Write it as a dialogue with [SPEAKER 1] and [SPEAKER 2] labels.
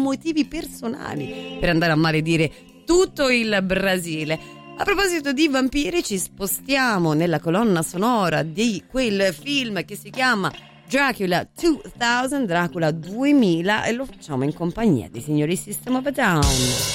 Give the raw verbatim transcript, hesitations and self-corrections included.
[SPEAKER 1] motivi personali per andare a maledire tutto il Brasile. A proposito di vampiri, ci spostiamo nella colonna sonora di quel film che si chiama Dracula duemila, Dracula duemila, e lo facciamo in compagnia dei signori System of a Down.